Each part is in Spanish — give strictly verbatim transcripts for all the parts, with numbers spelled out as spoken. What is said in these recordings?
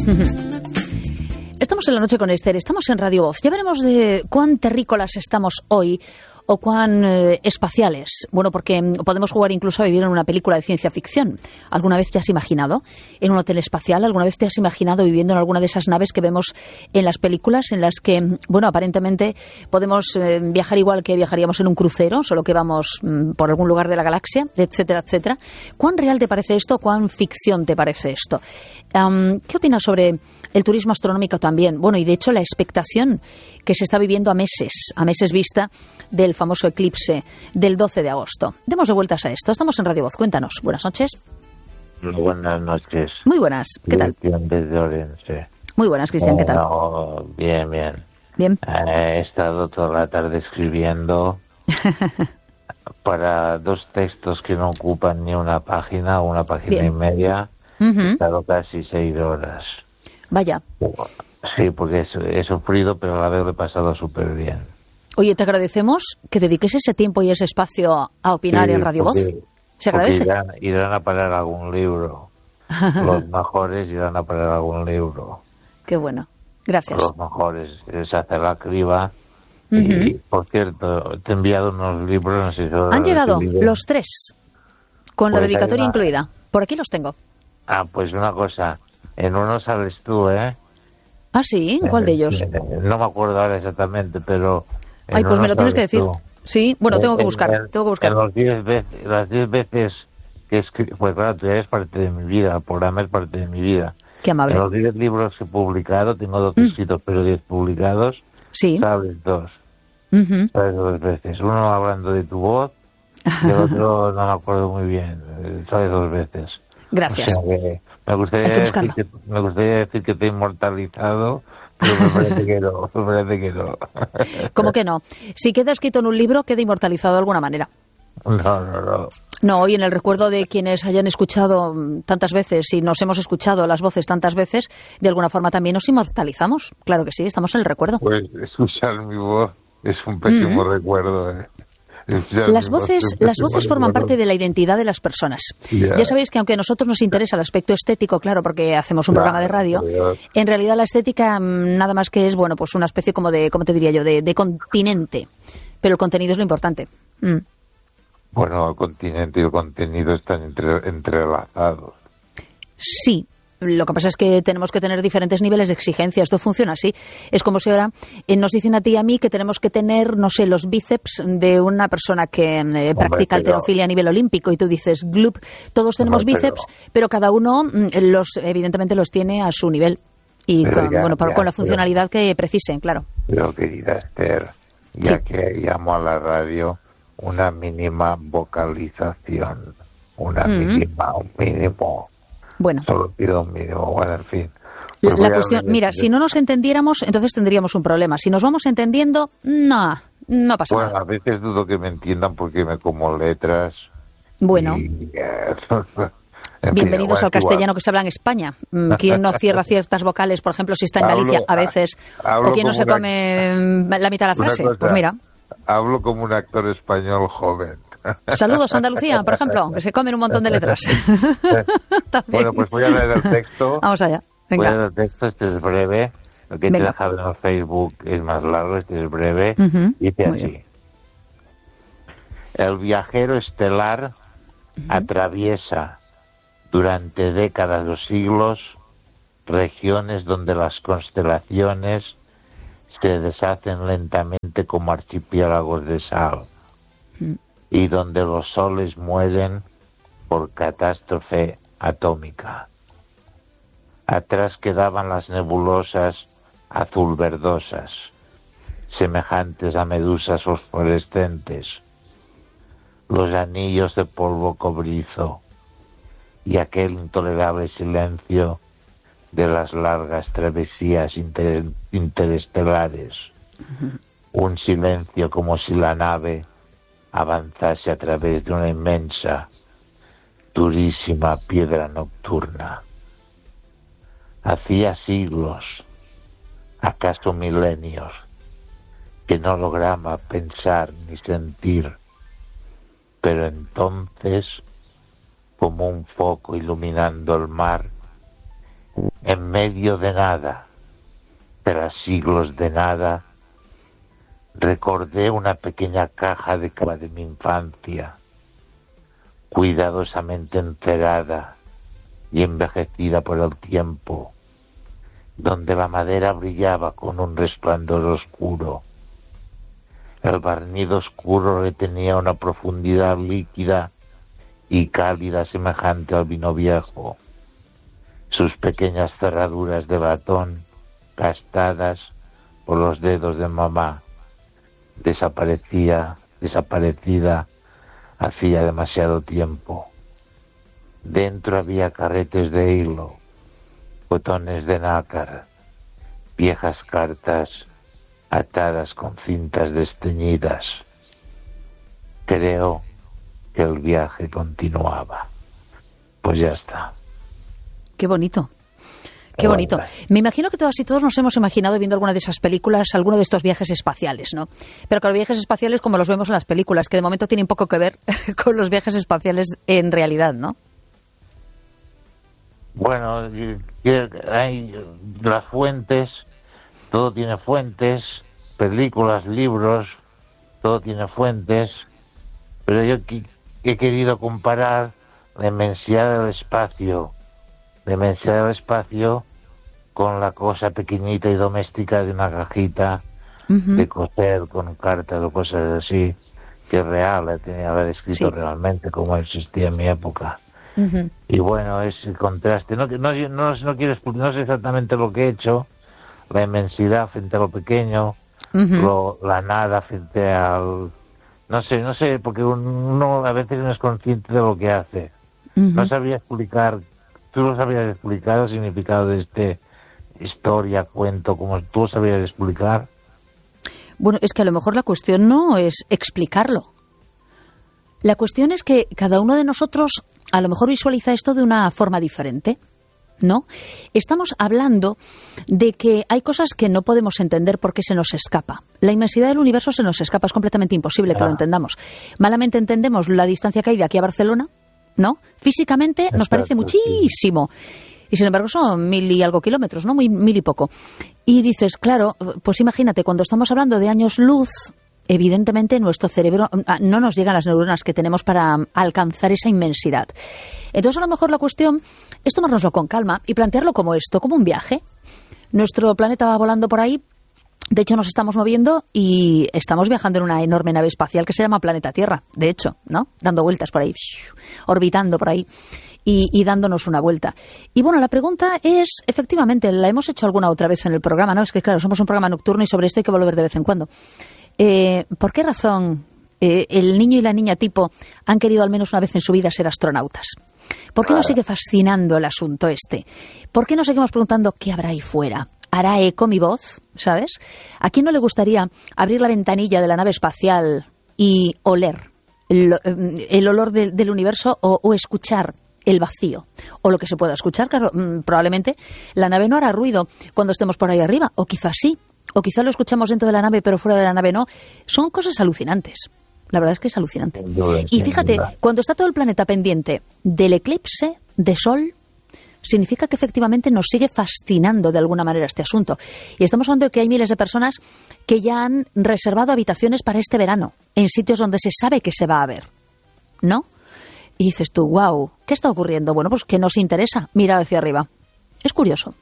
Estamos en La Noche con Esther, estamos en Radio Voz. Ya veremos de cuán terrícolas estamos hoy o cuán eh, espaciales. Bueno, porque podemos jugar incluso a vivir en una película de ciencia ficción. ¿Alguna vez te has imaginado en un hotel espacial? ¿Alguna vez te has imaginado viviendo en alguna de esas naves que vemos en las películas en las que, bueno, aparentemente podemos eh, viajar igual que viajaríamos en un crucero, solo que vamos mm, por algún lugar de la galaxia, etcétera, etcétera? ¿Cuán real te parece esto? ¿Cuán ficción te parece esto? Um, ¿Qué opinas sobre el turismo astronómico también? Bueno, y de hecho la expectación que se está viviendo a meses, a meses vista del famoso eclipse del doce de agosto. Demos de vueltas a esto. Estamos en Radio Voz. Cuéntanos. Buenas noches. Muy buenas noches. Muy buenas. ¿Qué tal? Cristian desde Orense. Muy buenas, Cristian. ¿Qué tal? No, bien, bien. Bien. Eh, he estado toda la tarde escribiendo para dos textos que no ocupan ni una página, una página bien. y media. Uh-huh. He estado casi seis horas. Vaya. Sí, porque he, he sufrido, pero a la vez lo he pasado súper bien. Oye, te agradecemos que dediques ese tiempo y ese espacio a opinar sí, en Radio porque, Voz. Se agradece. Irán, irán a parar algún libro. Los mejores irán a parar algún libro. Qué bueno. Gracias. Los mejores. Se hace la criba. Uh-huh. Y, por cierto, te he enviado unos libros. No sé si han llegado los tres, con pues la dedicatoria una... incluida. Por aquí los tengo. Ah, pues una cosa. En uno sales tú, ¿eh? Ah, ¿sí? ¿En cuál de ellos? No me acuerdo ahora exactamente, pero... Ay, pues me lo tienes que decir. Tú. Sí, bueno, tengo que buscar. En, tengo que buscar. En los diez veces, las diez veces que escribí, pues claro, tú eres parte de mi vida, el programa es parte de mi vida. Qué amable. En los diez libros que he publicado, tengo dos mm. escritos, pero diez publicados, sí. sabes dos. Uh-huh. Sabes dos veces. Uno hablando de tu voz, y el otro no me acuerdo muy bien, sabes dos veces. Gracias. O sea que me gustaría, que decir que, me gustaría decir que te he inmortalizado, pero me parece que no, me parece que no. ¿Cómo que no? Si queda escrito en un libro, queda inmortalizado de alguna manera. No, no, no. No, y en el recuerdo de quienes hayan escuchado tantas veces y nos hemos escuchado las voces tantas veces, de alguna forma también nos inmortalizamos. Claro que sí, estamos en el recuerdo. Pues escuchar mi voz es un pésimo mm-hmm. recuerdo, ¿eh? Las voces, las voces forman parte de la identidad de las personas. Yeah. Ya sabéis que aunque a nosotros nos interesa el aspecto estético, claro, porque hacemos un claro, programa de radio, Dios. En realidad la estética nada más que es, bueno, pues una especie como de, ¿cómo te diría yo?, de, de continente. Pero el contenido es lo importante. Mm. Bueno, el continente y el contenido están entre, entrelazados. Sí. Lo que pasa es que tenemos que tener diferentes niveles de exigencia. Esto funciona así. Es como si ahora eh, nos dicen a ti y a mí que tenemos que tener, no sé, los bíceps de una persona que eh, practica halterofilia a nivel olímpico. Y tú dices, glup, todos tenemos Hombre, bíceps, pero... pero cada uno, los evidentemente, los tiene a su nivel. Y con, ya, bueno, ya, con la funcionalidad pero, que precisen, claro. Pero, querida Esther, ya sí. que llamo a la radio, una mínima vocalización. Una mm-hmm. mínima, un mínimo... Bueno. Solo pido un mínimo, bueno, en fin. Pues la cuestión, mira, si no nos entendiéramos, entonces tendríamos un problema. Si nos vamos entendiendo, no, no pasa bueno, nada. Bueno, a veces dudo que me entiendan porque me como letras. Bueno. Y, eh, Bienvenidos fin, al castellano que se habla en España. ¿Quién no cierra ciertas vocales, por ejemplo, si está en Galicia, hablo, a veces? ¿O quién no se una, come la mitad de la frase? Cosa, pues mira. Hablo como un actor español joven. Saludos, Andalucía, por ejemplo, que se comen un montón de letras. Bueno, pues voy a leer el texto. Vamos allá. Venga. Voy a leer el texto, este es breve. Lo que te he dejado en el Facebook es más largo, este es breve. Uh-huh. Dice Muy así. Bien. El viajero estelar uh-huh. atraviesa durante décadas o siglos regiones donde las constelaciones se deshacen lentamente como archipiélagos de sal. Uh-huh. Y donde los soles mueren por catástrofe atómica. Atrás quedaban las nebulosas azul-verdosas, semejantes a medusas fosforescentes, los anillos de polvo cobrizo y aquel intolerable silencio de las largas travesías inter- interestelares. Uh-huh. Un silencio como si la nave avanzase a través de una inmensa, durísima piedra nocturna. Hacía siglos, acaso milenios, que no lograba pensar ni sentir, pero entonces, como un foco iluminando el mar, en medio de nada, tras siglos de nada, recordé una pequeña caja de cava de mi infancia, cuidadosamente encerrada y envejecida por el tiempo, donde la madera brillaba con un resplandor oscuro. El barniz oscuro retenía una profundidad líquida y cálida semejante al vino viejo. Sus pequeñas cerraduras de latón, gastadas por los dedos de mamá, desaparecía, desaparecida hacía demasiado tiempo. Dentro había carretes de hilo, botones de nácar, viejas cartas atadas con cintas desteñidas. Creo que el viaje continuaba. Pues ya está. Qué bonito. Qué bonito. Me imagino que todas y todos nos hemos imaginado viendo alguna de esas películas, alguno de estos viajes espaciales, ¿no? Pero con los viajes espaciales como los vemos en las películas, que de momento tienen poco que ver con los viajes espaciales en realidad, ¿no? Bueno, hay las fuentes, todo tiene fuentes, películas, libros, todo tiene fuentes, pero yo he querido comparar la inmensidad del espacio, la inmensidad del espacio con la cosa pequeñita y doméstica de una cajita uh-huh. de coser con cartas o cosas así, que es real, la tenía que haber escrito sí. realmente como existía en mi época. Uh-huh. Y bueno, es el contraste. No, no, no, no, quiero, no sé exactamente lo que he hecho, la inmensidad frente a lo pequeño, uh-huh. lo, la nada frente al... No sé, no sé, porque uno a veces no es consciente de lo que hace. Uh-huh. No sabría explicar, tú lo sabrías explicar el significado de este historia, cuento, como tú lo sabrías explicar. Bueno, es que a lo mejor la cuestión no es explicarlo. La cuestión es que cada uno de nosotros a lo mejor visualiza esto de una forma diferente, ¿no? Estamos hablando de que hay cosas que no podemos entender porque se nos escapa. La inmensidad del universo se nos escapa, es completamente imposible que ah. lo entendamos. Malamente entendemos la distancia que hay de aquí a Barcelona, ¿no? Físicamente nos parece muchísimo. Y sin embargo son mil y algo kilómetros, ¿no? Muy, mil y poco. Y dices, claro, pues imagínate, cuando estamos hablando de años luz, evidentemente nuestro cerebro no nos llegan las neuronas que tenemos para alcanzar esa inmensidad. Entonces a lo mejor la cuestión es tomárnoslo con calma y plantearlo como esto, como un viaje. Nuestro planeta va volando por ahí, de hecho nos estamos moviendo y estamos viajando en una enorme nave espacial que se llama Planeta Tierra, de hecho, ¿no? Dando vueltas por ahí, orbitando por ahí y, y dándonos una vuelta. Y bueno, la pregunta es, efectivamente, la hemos hecho alguna otra vez en el programa, ¿no? Es que claro, somos un programa nocturno y sobre esto hay que volver de vez en cuando. Eh, ¿Por qué razón eh, el niño y la niña tipo han querido al menos una vez en su vida ser astronautas? ¿Por qué nos sigue fascinando el asunto este? ¿Por qué nos seguimos preguntando qué habrá ahí fuera? ¿Hará eco mi voz? ¿Sabes? ¿A quién no le gustaría abrir la ventanilla de la nave espacial y oler el, el olor de, del universo o, o escuchar el vacío? O lo que se pueda escuchar, claro, probablemente la nave no hará ruido cuando estemos por ahí arriba, o quizás sí. O quizá lo escuchamos dentro de la nave, pero fuera de la nave no. Son cosas alucinantes. La verdad es que es alucinante. Y fíjate, cuando está todo el planeta pendiente del eclipse de sol, significa que efectivamente nos sigue fascinando de alguna manera este asunto. Y estamos hablando de que hay miles de personas que ya han reservado habitaciones para este verano, en sitios donde se sabe que se va a ver, ¿no? Y dices tú, wow, ¿qué está ocurriendo? Bueno, pues que nos interesa mirar hacia arriba. Es curioso.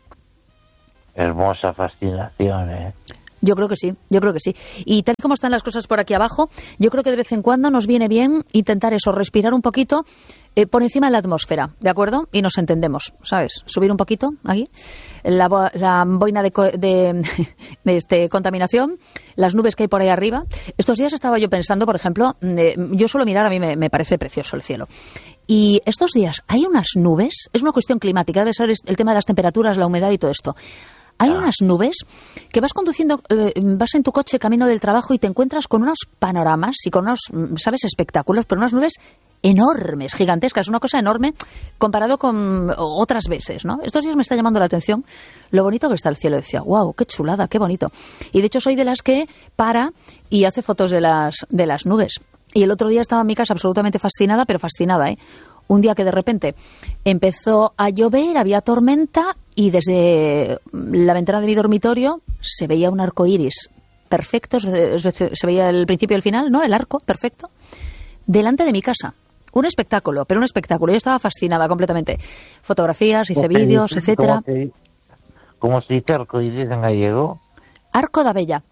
Hermosa fascinación, ¿eh? Yo creo que sí, yo creo que sí. Y tal como están las cosas por aquí abajo, yo creo que de vez en cuando nos viene bien intentar eso, respirar un poquito eh, por encima de la atmósfera, ¿de acuerdo? Y nos entendemos, ¿sabes? Subir un poquito aquí, la, bo- la boina de, co- de, de este, contaminación, las nubes que hay por ahí arriba. Estos días estaba yo pensando, por ejemplo, eh, yo suelo mirar, a mí me, me parece precioso el cielo. Y estos días hay unas nubes, es una cuestión climática, debe ser el tema de las temperaturas, la humedad y todo esto. Hay unas nubes que vas conduciendo, eh, vas en tu coche camino del trabajo y te encuentras con unos panoramas y con unos, ¿sabes?, espectáculos, pero unas nubes enormes, gigantescas, una cosa enorme comparado con otras veces, ¿no? Estos días me está llamando la atención lo bonito que está el cielo. Decía, wow, qué chulada, qué bonito. Y de hecho soy de las que para y hace fotos de las, de las nubes. Y el otro día estaba en mi casa absolutamente fascinada, pero fascinada, ¿eh? Un día que de repente empezó a llover, había tormenta y desde la ventana de mi dormitorio se veía un arco iris perfecto, se veía el principio y el final, ¿no? El arco perfecto, delante de mi casa. Un espectáculo, pero un espectáculo. Yo estaba fascinada completamente. Fotografías, hice vídeos, etcétera. ¿Cómo se dice arco iris en gallego? Arco da Bella.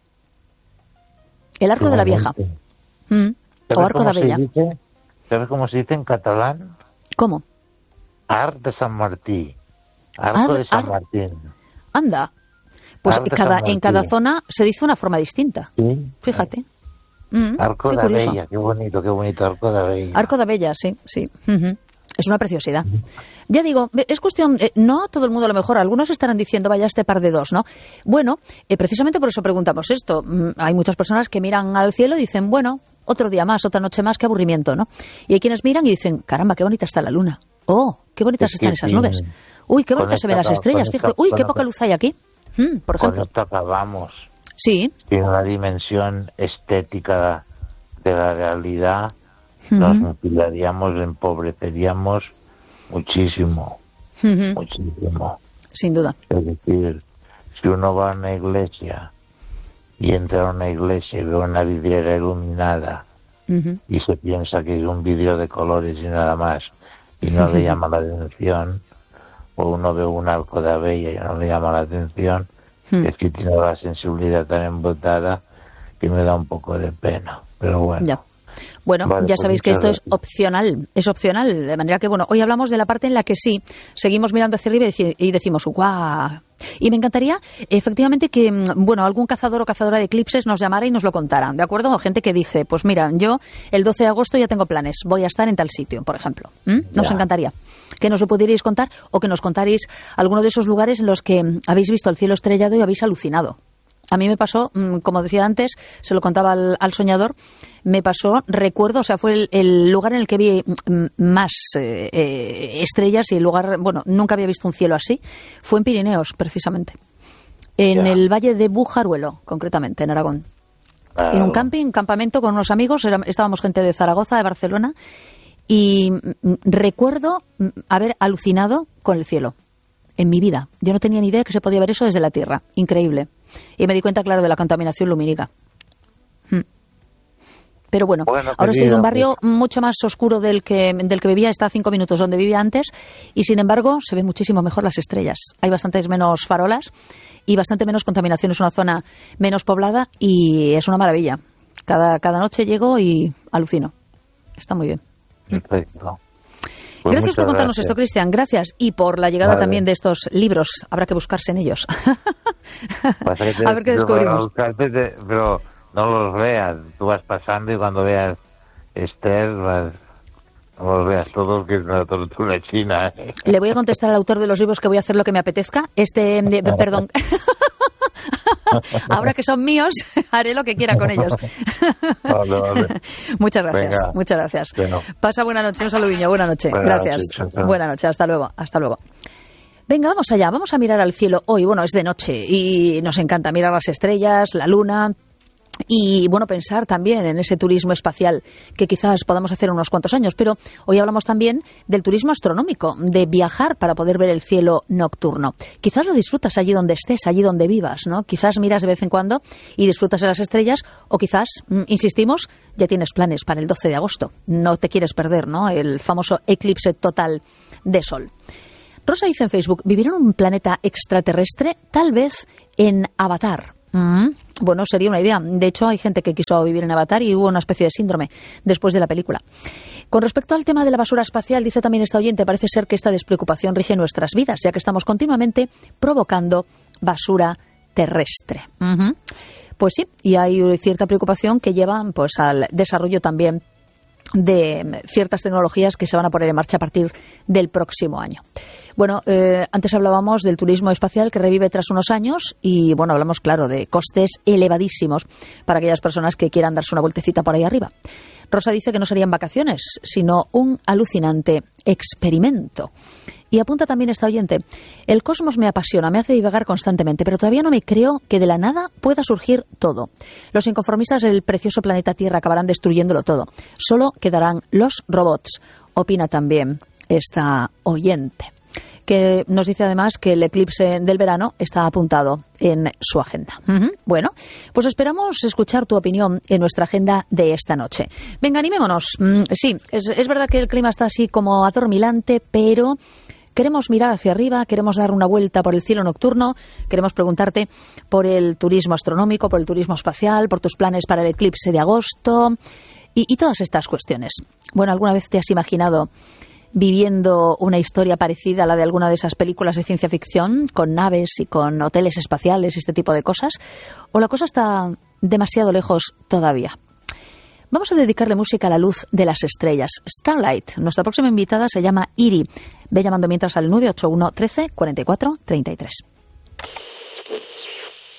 El arco de la vieja. Mm. O arco da Bella. Dice, ¿sabes cómo se dice en catalán? ¿Cómo? Arc de San Martí. Arco Ar, de San ar, Martín. Anda. Pues cada, en cada zona se dice una forma distinta. Sí. Fíjate. Mm, Arco da Bella, qué bonito, qué bonito, Arco da Bella. Arco da Bella, sí, sí. Uh-huh. Es una preciosidad. Uh-huh. Ya digo, es cuestión, eh, no todo el mundo a lo mejor, algunos estarán diciendo, vaya este par de dos, ¿no? Bueno, eh, precisamente por eso preguntamos esto. Mm, hay muchas personas que miran al cielo y dicen, bueno, otro día más, otra noche más, qué aburrimiento, ¿no? Y hay quienes miran y dicen, caramba, qué bonita está la luna. Oh, qué bonitas es están esas sí. nubes. Uy, qué bonitas se ven las estrellas, fíjate. Uy, qué poca luz hay aquí. Mm, por ejemplo. Con esto acabamos. Sí. Tiene una dimensión estética de la realidad, uh-huh. Nos mutilaríamos, empobreceríamos muchísimo, uh-huh. muchísimo. Sin duda. Es decir, si uno va a una iglesia y entra a una iglesia y ve una vidriera iluminada uh-huh. y se piensa que es un vidrio de colores y nada más, y no uh-huh. le llama la atención, o uno ve un arco de Bella y no le llama la atención, uh-huh. es que tiene la sensibilidad tan embotada que me da un poco de pena. Pero bueno. Ya. Bueno, vale, ya sabéis que esto es opcional, es opcional, de manera que, bueno, hoy hablamos de la parte en la que sí, seguimos mirando hacia arriba y decimos, ¡guau! Y me encantaría, efectivamente, que, bueno, algún cazador o cazadora de eclipses nos llamara y nos lo contara, ¿de acuerdo? O gente que dice, pues mira, yo el doce de agosto ya tengo planes, voy a estar en tal sitio, por ejemplo. ¿Mm? Nos ya. encantaría que nos lo pudierais contar o que nos contarais alguno de esos lugares en los que habéis visto el cielo estrellado y habéis alucinado. A mí me pasó, como decía antes, se lo contaba al, al soñador, me pasó, recuerdo, o sea, fue el, el lugar en el que vi más eh, eh, estrellas y el lugar, bueno, nunca había visto un cielo así, fue en Pirineos, precisamente, en yeah. el Valle de Bujaruelo, concretamente, en Aragón. Claro. En un camping, un campamento con unos amigos, era, estábamos gente de Zaragoza, de Barcelona, y m, recuerdo haber alucinado con el cielo en mi vida. Yo no tenía ni idea que se podía ver eso desde la Tierra, increíble. Y me di cuenta, claro, de la contaminación lumínica. Hmm. Pero bueno, bueno ahora estoy en un barrio mucho más oscuro del que, del que vivía, está a cinco minutos donde vivía antes, y sin embargo se ven muchísimo mejor las estrellas. Hay bastantes menos farolas y bastante menos contaminación. Es una zona menos poblada y es una maravilla. Cada, cada noche llego y alucino. Está muy bien. Perfecto. Pues gracias por contarnos gracias. esto, Cristian. Gracias. Y por la llegada vale. también de estos libros. Habrá que buscarse en ellos. Te, a ver qué descubrimos. Buscarte, te, pero no los veas. Tú vas pasando y cuando veas Esther, vas, no los veas todos, que es una tortura china. ¿eh? Le voy a contestar al autor de los libros que voy a hacer lo que me apetezca. Este, de, perdón. Ahora que son míos, haré lo que quiera con ellos. Vale, vale. Muchas gracias, Venga. muchas gracias. Bueno. Pasa buena noche, un saludinho, buena noche. Buena gracias. Noche, buena noche, hasta luego, hasta luego. Venga, vamos allá, vamos a mirar al cielo hoy. Bueno, es de noche y nos encanta mirar las estrellas, la luna. Y, bueno, pensar también en ese turismo espacial que quizás podamos hacer unos cuantos años. Pero hoy hablamos también del turismo astronómico, de viajar para poder ver el cielo nocturno. Quizás lo disfrutas allí donde estés, allí donde vivas, ¿no? Quizás miras de vez en cuando y disfrutas de las estrellas, o quizás, insistimos, ya tienes planes para el doce de agosto. No te quieres perder, ¿no?, el famoso eclipse total de sol. Rosa dice en Facebook, ¿vivir en un planeta extraterrestre? Tal vez en Avatar. Mm, bueno, sería una idea. De hecho, hay gente que quiso vivir en Avatar y hubo una especie de síndrome después de la película. Con respecto al tema de la basura espacial, dice también esta oyente, parece ser que esta despreocupación rige nuestras vidas, ya que estamos continuamente provocando basura terrestre. Uh-huh. Pues sí, y hay cierta preocupación que lleva pues al desarrollo también de ciertas tecnologías que se van a poner en marcha a partir del próximo año. Bueno, eh, antes hablábamos del turismo espacial que revive tras unos años y, bueno, hablamos, claro, de costes elevadísimos para aquellas personas que quieran darse una vueltecita por ahí arriba. Rosa dice que no serían vacaciones, sino un alucinante experimento. Y apunta también esta oyente, el cosmos me apasiona, me hace divagar constantemente, pero todavía no me creo que de la nada pueda surgir todo. Los inconformistas del precioso planeta Tierra acabarán destruyéndolo todo. Solo quedarán los robots, opina también esta oyente. que nos dice además que el eclipse del verano está apuntado en su agenda. Uh-huh. Bueno, pues esperamos escuchar tu opinión en nuestra agenda de esta noche. Venga, animémonos. Mm, sí, es, es verdad que el clima está así como adormilante, pero queremos mirar hacia arriba, queremos dar una vuelta por el cielo nocturno, queremos preguntarte por el turismo astronómico, por el turismo espacial, por tus planes para el eclipse de agosto y, y todas estas cuestiones. Bueno, ¿alguna vez te has imaginado viviendo una historia parecida a la de alguna de esas películas de ciencia ficción, con naves y con hoteles espaciales y este tipo de cosas? ¿O la cosa está demasiado lejos todavía? Vamos a dedicarle música a la luz de las estrellas. Starlight. Nuestra próxima invitada se llama Iri. Ve llamando mientras al nueve ocho uno, trece, cuarenta y cuatro, treinta y tres.